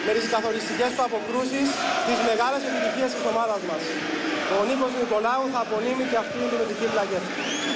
με τις καθοριστικές του αποκρούσεις τις μεγάλες επιτυχίες της ομάδας μας. Ο Νίκος Νικολάου θα απονείμει και αυτή την τιμητική πλακέτα.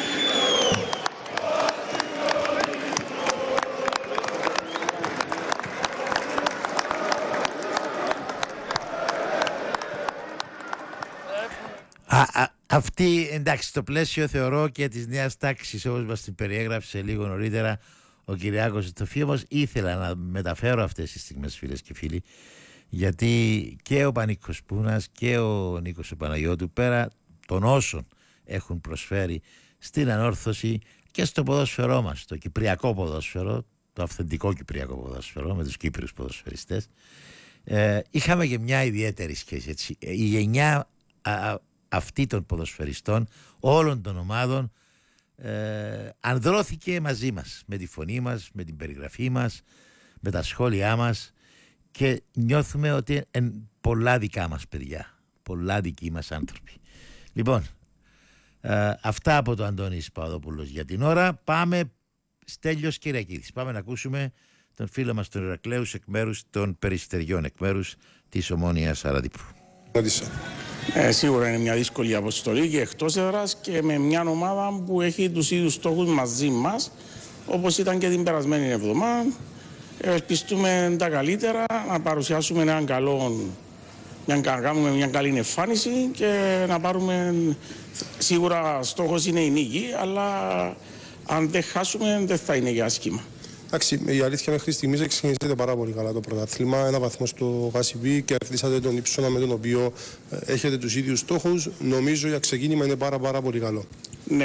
Αυτή, εντάξει, στο πλαίσιο θεωρώ και της νέας τάξης, όπως μας την περιέγραψε λίγο νωρίτερα ο Κυριάκος Τοφίωμος, ήθελα να μεταφέρω αυτές τις στιγμές, φίλες και φίλοι, γιατί και ο Πανίκος Πούνας και ο Νίκος ο Παναγιώτου, πέρα των όσων έχουν προσφέρει στην ανόρθωση και στο ποδόσφαιρό μας, το κυπριακό ποδόσφαιρο, το αυθεντικό κυπριακό ποδόσφαιρο με τους Κύπριους ποδοσφαιριστές, είχαμε και μια ιδιαίτερη σχέση, έτσι. Η γενιά αυτή των ποδοσφαιριστών όλων των ομάδων ανδρώθηκε μαζί μας, με τη φωνή μας, με την περιγραφή μας, με τα σχόλιά μας, και νιώθουμε ότι είναι πολλά δικά μας παιδιά, πολλά δικοί μας άνθρωποι. Λοιπόν, αυτά από το Αντώνης Παπαδόπουλος για την ώρα. Πάμε Στέλιος Κυριακίδης. Πάμε να ακούσουμε τον φίλο μας τον Ηρακλέους εκ μέρους των Περιστεριών, εκ μέρους της Ομόνοιας Αραδίπου. Σίγουρα είναι μια δύσκολη αποστολή και εκτός έδρας και με μια ομάδα που έχει τους ίδιους στόχους μαζί μας, όπως ήταν και την περασμένη εβδομάδα. Ελπιστούμε τα καλύτερα, να παρουσιάσουμε έναν καλό, να κάνουμε μια καλή εμφάνιση και να πάρουμε. Σίγουρα στόχος είναι η νίκη, αλλά αν δεν χάσουμε δεν θα είναι και άσχημα. Εντάξει, η αλήθεια μέχρι στιγμής ξεκινήσατε πάρα πολύ καλά το πρωτάθλημα. Ένα βαθμό στο Γασιμπή, κερδίσατε τον Υψώνα με τον οποίο έχετε τους ίδιους στόχους. Νομίζω για ξεκίνημα είναι πάρα πολύ καλό. Ναι,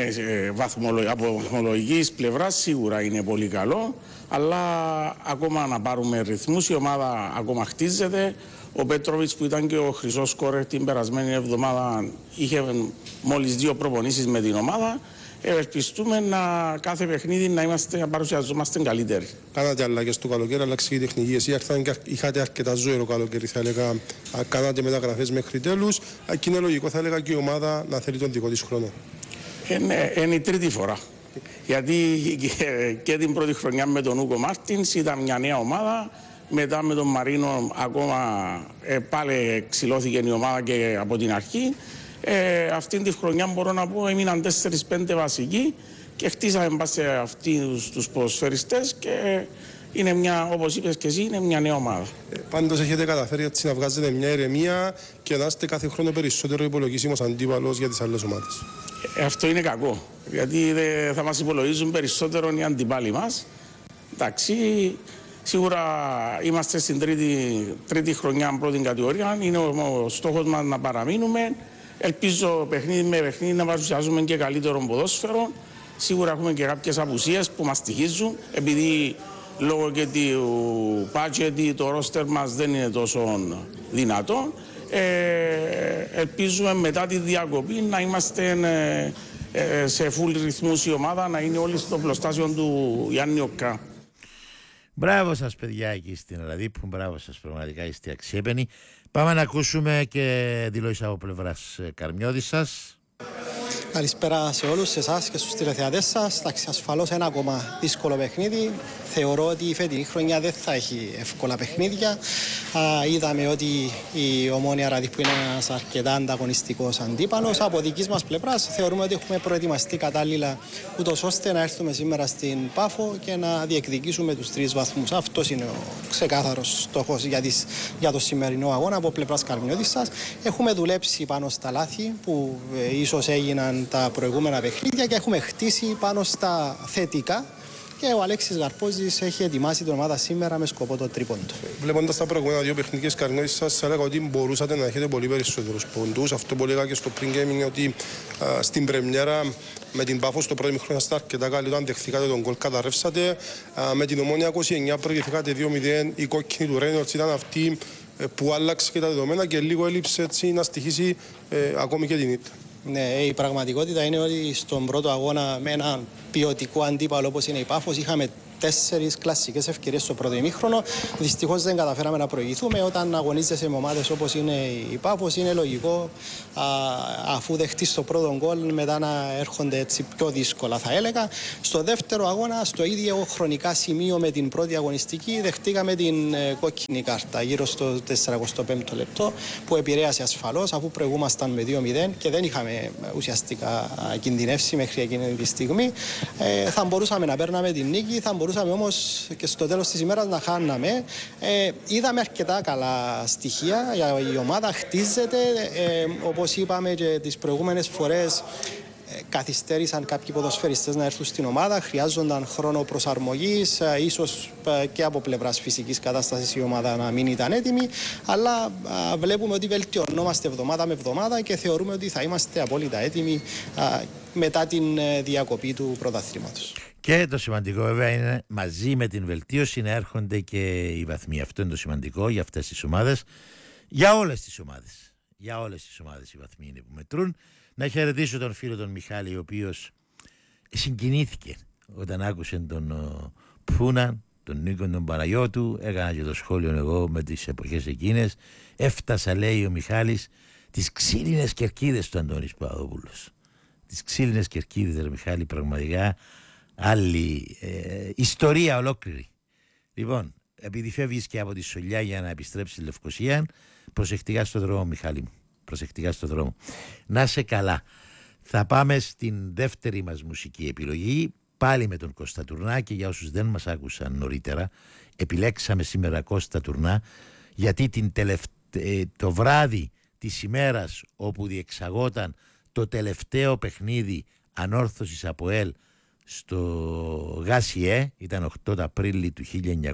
από βαθμολογικής πλευράς σίγουρα είναι πολύ καλό, αλλά ακόμα να πάρουμε ρυθμούς, η ομάδα ακόμα χτίζεται. Ο Πέτροβιτς που ήταν και ο χρυσός σκόρερ την περασμένη εβδομάδα είχε μόλις 2 προπονήσεις με την ομάδα. Ελπιστούμε κάθε παιχνίδι να παρουσιαζόμαστε καλύτεροι. Κάνατε αλλαγές στο καλοκαίρι, αλλάξε η τεχνική. Εσύ είχατε αρκετά ζωηρό καλοκαίρι, θα έλεγα. Κάνατε μεταγραφές μέχρι τέλους. Και είναι λογικό, θα έλεγα, και η ομάδα να θέλει τον δικό της χρόνο. Είναι η τρίτη φορά. Γιατί και την πρώτη χρονιά με τον Ούγκο Μάρτινς ήταν μια νέα ομάδα. Μετά με τον Μαρίνο ακόμα πάλι ξυλώθηκε η ομάδα και από την αρχή. Αυτήν τη χρονιά μπορώ να πω έμειναν 4-5 βασικοί και χτίσαμε σε αυτούς τους ποδοσφαιριστές και είναι μια, όπως είπες και εσύ, είναι μια νέα ομάδα. Πάντως έχετε καταφέρει έτσι να βγάζετε μια ηρεμία και να είστε κάθε χρόνο περισσότερο υπολογίσιμος αντίπαλος για τις άλλες ομάδες. Αυτό είναι κακό, γιατί θα μας υπολογίζουν περισσότερο οι αντιπάλοι μας. Εντάξει, σίγουρα είμαστε στην τρίτη χρονιά πρώτη κατηγορία, είναι ο στόχος μας να παραμείνουμε. Ελπίζω παιχνίδι με παιχνίδι να παρουσιάζουμε και καλύτερο ποδόσφαιρο. Σίγουρα έχουμε και κάποιες απουσίες που μας στοιχίζουν, επειδή λόγω και του budget το ρόστερ μας δεν είναι τόσο δυνατό. Ελπίζουμε μετά τη διακοπή να είμαστε σε full ρυθμούς η ομάδα, να είναι όλοι στο πλωστάσιο του Γιάννη Οκά. Μπράβο σας παιδιά εκεί στην Αραδίπου, μπράβο σας, πραγματικά είστε αξιέπαινοι. Πάμε να ακούσουμε και δηλώσεις από πλευράς Καρμιώδη σας. Καλησπέρα σε όλους, σε εσάς και στους τηλεθεατές σας. Ασφαλώς ένα ακόμα δύσκολο παιχνίδι. Θεωρώ ότι η φετινή χρονιά δεν θα έχει εύκολα παιχνίδια. Είδαμε ότι η Ομόνια Αραδίπου είναι ένας αρκετά ανταγωνιστικός αντίπαλος. Από δικής μας πλευράς θεωρούμε ότι έχουμε προετοιμαστεί κατάλληλα, ούτως ώστε να έρθουμε σήμερα στην Πάφο και να διεκδικήσουμε τους 3 βαθμούς. Αυτός είναι ο ξεκάθαρος στόχος για το σημερινό αγώνα από πλευράς Καρμιώδης σας. Έχουμε δουλέψει πάνω στα λάθη που ίσως έγιναν τα προηγούμενα παιχνίδια και έχουμε χτίσει πάνω στα θετικά. Και ο Αλέξης Γαρπόζης έχει ετοιμάσει την ομάδα σήμερα με σκοπό το τρίποντο. Βλέποντας τα προηγούμενα 2 παιχνίδια Καρμιώδης σας, έλεγα ότι μπορούσατε να έχετε πολύ περισσότερους πόντους. Αυτό που έλεγα και στο pre-game είναι ότι στην πρεμιέρα με την Πάφο στο πρώτο μήχρονο είστε αρκετά καλή, όταν δεχθήκατε τον γκολ καταρρεύσατε. Με την Ομόνια 29 προηγηθήκατε 2-0. Η κόκκινη του Ρέινολτς ήταν αυτή που άλλαξε και τα δεδομένα και λίγο έλειψε έτσι να στοιχήσει ακόμη και την ήττα. Ναι, η πραγματικότητα είναι ότι στον πρώτο αγώνα με έναν ποιοτικό αντίπαλο όπως είναι η Πάφος είχαμε 4 κλασικές ευκαιρίες στο πρώτο ημίχρονο. Δυστυχώς δεν καταφέραμε να προηγηθούμε. Όταν αγωνίζεσαι με ομάδες όπως είναι η Πάφος, είναι λογικό αφού δεχτείς το πρώτο γκολ μετά να έρχονται έτσι πιο δύσκολα, θα έλεγα. Στο δεύτερο αγώνα, στο ίδιο χρονικά σημείο με την πρώτη αγωνιστική, δεχτήκαμε την κόκκινη κάρτα γύρω στο 45ο λεπτό, που επηρέασε ασφαλώς, αφού προηγούμασταν με 2-0 και δεν είχαμε ουσιαστικά κινδυνεύσει μέχρι εκείνη τη στιγμή. Θα μπορούσαμε να παίρναμε την νίκη, θα μπορούσαμε όμως και στο τέλος της ημέρας να χάναμε. Είδαμε αρκετά καλά στοιχεία. Η ομάδα χτίζεται. Όπως είπαμε και τις προηγούμενες φορές, καθυστέρησαν κάποιοι ποδοσφαιριστές να έρθουν στην ομάδα, χρειάζονταν χρόνο προσαρμογής, ίσως και από πλευράς φυσικής κατάστασης η ομάδα να μην ήταν έτοιμη, αλλά βλέπουμε ότι βελτιωνόμαστε εβδομάδα με εβδομάδα και θεωρούμε ότι θα είμαστε απόλυτα έτοιμοι μετά την διακοπή του πρωταθλήματος. Και το σημαντικό βέβαια είναι μαζί με την βελτίωση να έρχονται και οι βαθμοί. Αυτό είναι το σημαντικό για αυτές τις ομάδες, για όλες τις ομάδες. Για όλες τις ομάδες οι βαθμοί είναι που μετρούν. Να χαιρετήσω τον φίλο τον Μιχάλη, ο οποίος συγκινήθηκε όταν άκουσε τον Πούνα, τον Νίκο τον Παναγιώτου. Έκανα και το σχόλιο εγώ με τις εποχές εκείνες. Έφτασα, λέει ο Μιχάλης, τις ξύλινες κερκίδες του Αντώνης Παπαδόπουλος. Τις ξύλινες κερκίδες, ρε Μιχάλη, πραγματικά άλλη ιστορία ολόκληρη. Λοιπόν, επειδή φεύγεις και από τη Σολιά για να επιστρέψεις στη Λευκοσία, προσεκτικά στο δρόμο, Μιχάλη μου. Προσεκτικά στο δρόμο. Να σε καλά. Θα πάμε στην δεύτερη μας μουσική επιλογή, πάλι με τον Κώστα Τουρνά, και για όσους δεν μας άκουσαν νωρίτερα, επιλέξαμε σήμερα Κώστα Τουρνά γιατί το βράδυ της ημέρας όπου διεξαγόταν το τελευταίο παιχνίδι ανόρθωσης ΑΠΟΕΛ στο ΓΑΣΙΕ, ήταν 8 Απρίλη του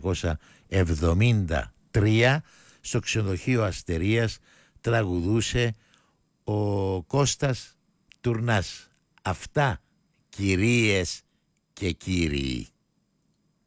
1973, στο ξενοδοχείο Αστερίας τραγουδούσε ο Κώστας Τουρνάς. Αυτά, κυρίες και κύριοι.